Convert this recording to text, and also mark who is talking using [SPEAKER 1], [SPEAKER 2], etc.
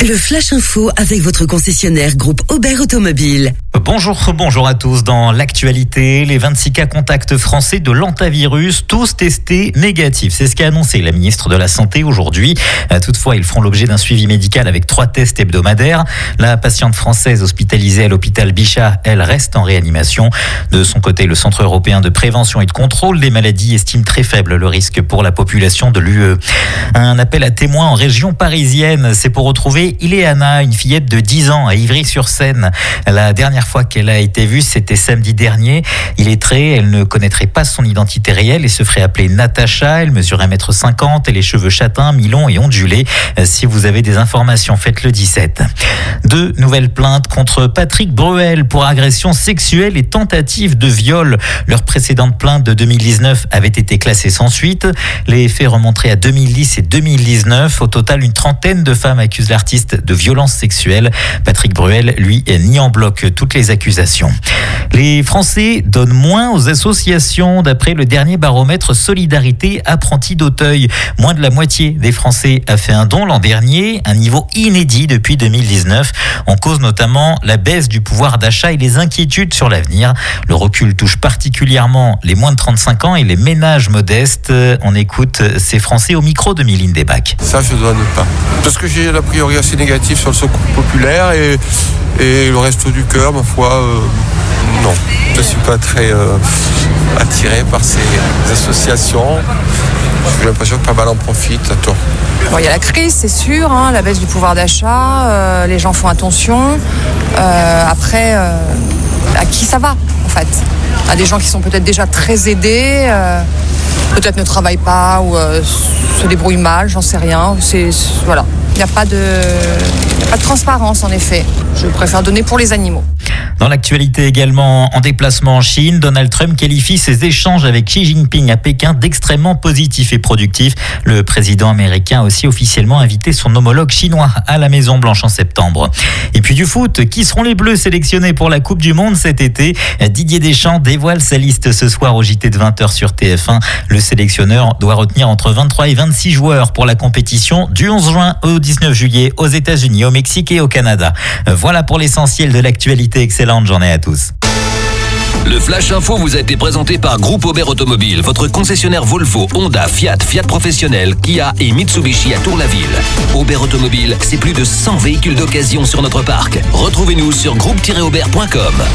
[SPEAKER 1] Le Flash Info avec votre concessionnaire groupe Aubert Automobile.
[SPEAKER 2] Bonjour à tous. Dans l'actualité, les 26 cas contacts français de l'hantavirus, tous testés négatifs. C'est ce qu'a annoncé la ministre de la Santé aujourd'hui. Toutefois, ils feront l'objet d'un suivi médical avec 3 tests hebdomadaires. La patiente française hospitalisée à l'hôpital Bichat, elle reste en réanimation. De son côté, le Centre européen de prévention et de contrôle des maladies estime très faible le risque pour la population de l'UE. Un appel à témoins en région parisienne, c'est pour retrouver Ileana, une fillette de 10 ans à Ivry-sur-Seine. La dernière fois qu'elle a été vue, c'était samedi dernier. Illettrée, elle ne connaîtrait pas son identité réelle et se ferait appeler Natacha. Elle mesure 1m50 et les cheveux châtains, mi-longs et ondulés. Si vous avez des informations, faites-le 17. 2 nouvelles plaintes contre Patrick Bruel pour agression sexuelle et tentative de viol. Leur précédente plainte de 2019 avait été classée sans suite. Les faits remonteraient à 2010 et 2019. Au total, une trentaine de femmes accusent l'artiste de violences sexuelles. Patrick Bruel, lui, nie en bloc toutes les accusations. Les Français donnent moins aux associations. D'après le dernier baromètre Solidarité Apprentis d'Auteuil, moins de la moitié des Français a fait un don l'an dernier, un niveau inédit depuis 2019. En cause notamment la baisse du pouvoir d'achat et les inquiétudes sur l'avenir. Le recul touche particulièrement les moins de 35 ans et les ménages modestes. On écoute ces Français au micro de Mylène Debac.
[SPEAKER 3] Ça, je ne donne pas. Parce que j'ai l'a priori assez négatif sur le secours populaire et le reste du cœur, ma foi, non. Je ne suis pas très attiré par ces associations. J'ai l'impression que pas mal en profitent à tort.
[SPEAKER 4] Bon, il y a la crise, c'est sûr, la baisse du pouvoir d'achat, les gens font attention. Après, à qui ça va, en fait ? À des gens qui sont peut-être déjà très aidés, peut-être ne travaillent pas ou se débrouillent mal, j'en sais rien. Voilà. Il n'y a pas de transparence, en effet. Je préfère donner pour les animaux.
[SPEAKER 2] Dans l'actualité également, en déplacement en Chine, Donald Trump qualifie ses échanges avec Xi Jinping à Pékin d'extrêmement positifs et productifs. Le président américain a aussi officiellement invité son homologue chinois à la Maison-Blanche en septembre. Et puis du foot, qui seront les Bleus sélectionnés pour la Coupe du Monde cet été ? Didier Deschamps dévoile sa liste ce soir au JT de 20h sur TF1. Le sélectionneur doit retenir entre 23 et 26 joueurs pour la compétition du 11 juin au 19 juillet aux États-Unis, au Mexique et au Canada. Voilà pour l'essentiel de l'actualité. Excellente journée à tous.
[SPEAKER 5] Le Flash Info vous a été présenté par Groupe Aubert Automobile, votre concessionnaire Volvo, Honda, Fiat Professionnel, Kia et Mitsubishi à Tour-la-Ville. Aubert Automobile, c'est plus de 100 véhicules d'occasion sur notre parc. Retrouvez-nous sur groupe-aubert.com.